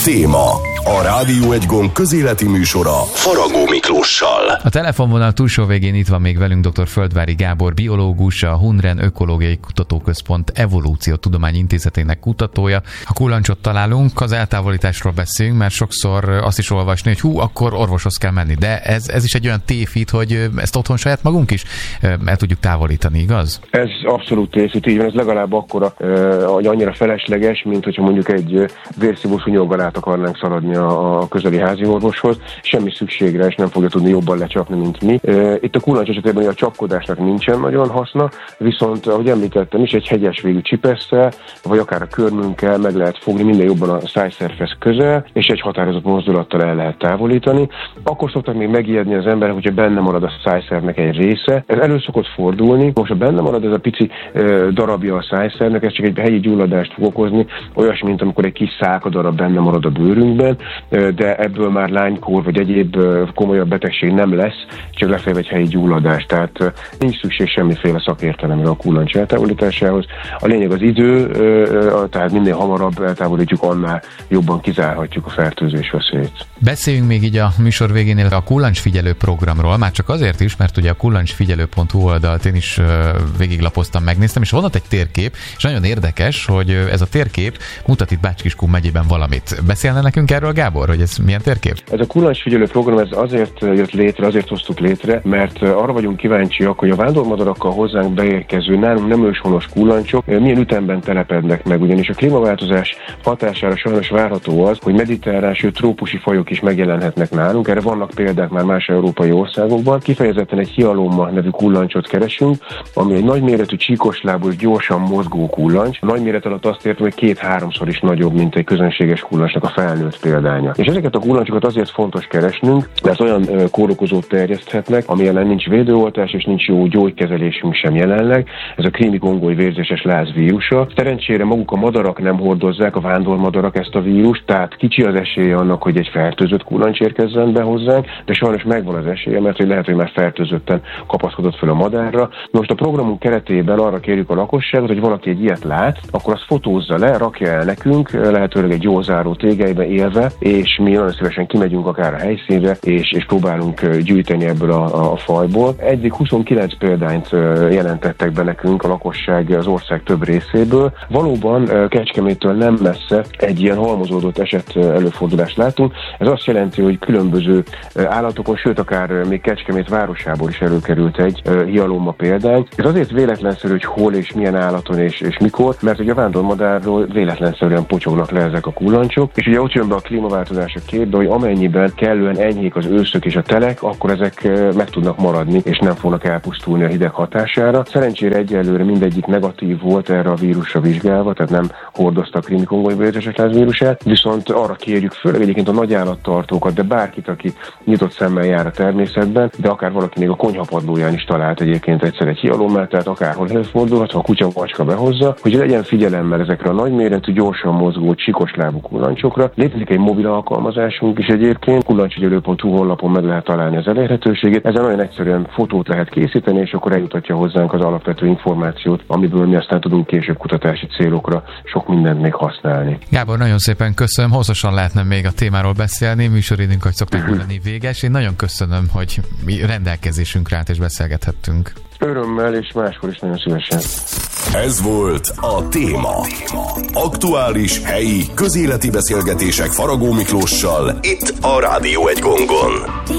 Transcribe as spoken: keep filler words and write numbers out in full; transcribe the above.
Téma. A Rádió egy gomb közéleti műsora Faragó Miklóssal. A telefonvonal túlsó végén itt van még velünk dr. Földvári Gábor, biológus, a Hundren Ökológiai Kutatóközpont Evolúciótudományi Intézetének kutatója. Ha kullancsot találunk, az eltávolításról beszélünk, mert sokszor azt is olvasni, hogy hú, akkor orvoshoz kell menni. De ez, ez is egy olyan tévhit, hogy ezt otthon saját magunk is el tudjuk távolítani, igaz? Ez abszolút tévhit, így van, ez legalább akkora, hogy annyira felesleges, mint hogyha mondjuk egy vérszívó szúnyoggal át akarnánk szaladni a közeli házi orvoshoz, semmi szükségre, és nem fogja tudni jobban lecsapni, mint mi. Itt a kullancs esetében a csapkodásnak nincsen nagyon haszna, viszont, ahogy említettem is, egy hegyes végű csipesszel, vagy akár a körmünkkel meg lehet fogni minden jobban a szájszervhez közel, és egy határozott mozdulattal el lehet távolítani. Akkor szoktak még megijedni az emberek, hogyha benne marad a szájszervnek egy része. Ez elő szokott fordulni, most ha benne marad ez a pici darabja a szájszervnek, ez csak egy helyi gyulladást fog okozni, olyasmi, mint amikor egy kis szálkadarab benne marad a bőrünkben, de ebből már lánykór vagy egyéb komolyabb betegség nem lesz, csak lefelé egy helyi gyulladás. Tehát nincs szükség semmiféle szakértelemre a kullancs eltávolításához. A lényeg az idő, tehát minél hamarabb eltávolítjuk, annál jobban kizárhatjuk a fertőzés veszélyét. Beszéljünk még így a műsor végénél a kullancsfigyelő programról, már csak azért is, mert ugye a kullancsfigyelő pont hu oldalt én is végiglapoztam, megnéztem, és van ott egy térkép, és nagyon érdekes, hogy ez a térkép mutat itt Bács-Kiskun megyében valamit. Beszélne nekünk erről, Gábor, hogy ez milyen térkép? Ez a kullancsfigyelő program ez azért jött létre, azért hoztuk létre, mert arra vagyunk kíváncsiak, hogy a vándormadarakkal hozzánk beérkező, nálunk nem őshonos kullancsok milyen ütemben telepednek meg, ugyanis a klímaváltozás hatására sajnos várható az, hogy mediterrán, sőt trópusi fajok is megjelenhetnek nálunk. Erre vannak példák már más európai országokban. Kifejezetten egy hialomma nevű kullancsot keresünk, ami egy nagyméretű, csíkoslábú és gyorsan mozgó kullancs. A nagyméret alatt azt értem, hogy két-háromszor is nagyobb, mint egy közönséges kullancsnak a felnőtt példánya. És ezeket a kullancsokat azért fontos keresnünk, mert olyan kórokozót terjeszthetnek, ami ellen nincs védőoltás és nincs jó gyógykezelésünk sem jelenleg. Ez a krími-kongói vérzéses láz vírusa. Szerencsére maguk a madarak nem hordozzák, a vándormadarak ezt a vírust, tehát kicsi az esélye annak, hogy egy fertőzött kullancs érkezzen be hozzánk, de sajnos megvan az esélye, mert hogy lehet, hogy már fertőzötten kapaszkodott fel a madárra. Most a programunk keretében arra kérjük a lakosságot, hogy valaki egy ilyet lát, akkor azt fotózza le, rakja el nekünk, lehetőleg egy jól záró tégelybe élve, és mi nagyon szívesen kimegyünk akár a helyszínre, és, és próbálunk gyűjteni ebből a, a fajból. Eddig huszonkilenc példányt jelentettek be nekünk a lakosság az ország több részéből. Valóban Kecskeméttől nem messze egy ilyen halmozódott eset előfordulást látunk. Ez azt jelenti, hogy különböző állatokon, sőt akár még Kecskemét városából is előkerült egy hialomma példány. Ez azért véletlenszerű, hogy hol és milyen állaton és, és mikor, mert ugye a vándormadárról véletlenszerűen potyognak le ezek a kullancsok, és ugye ott jön be a klímaváltozás a képbe, hogy amennyiben kellően enyhék az őszök és a telek, akkor ezek meg tudnak maradni, és nem fognak elpusztulni a hideg hatására. Szerencsére egyelőre mindegyik negatív volt erre a vírusra vizsgálva, tehát nem hordozta a krími-kongói vérzéses láz vírusát, viszont arra kérjük főleg egyébként a nagy állattartókat, de bárkit, aki nyitott szemmel jár a természetben, de akár valaki még a konyhapadlóján is talált egyébként egyszer egy hialommát, tehát akárhol előfordulhat, ha a kutya macska behozza, hogy legyen figyelemmel ezekre a nagyméretű, gyorsan mozgó, csikoslábú kullancsokra. Létezik egy mobil alkalmazásunk is egyébként, kullancsfigyelő pont hu honlapon meg lehet találni az elérhetőségét. Ezen nagyon egyszerűen fotót lehet készíteni, és akkor eljutatja hozzánk az alapvető információt, amiből mi aztán tudunk később kutatási célokra sok mindent még használni. Gábor, nagyon szépen köszönöm, hosszasan lehetne még a témáról beszélni, műsoridőnk, hogy szokták mondani, véges. Én nagyon köszönöm, hogy mi rendelkezésünkre állt és beszélgethettünk. Örömmel és máskor is nagyon szívesen. Ez volt a Téma. Aktuális, helyi, közéleti beszélgetések Faragó Miklóssal itt a Rádió egy gongon.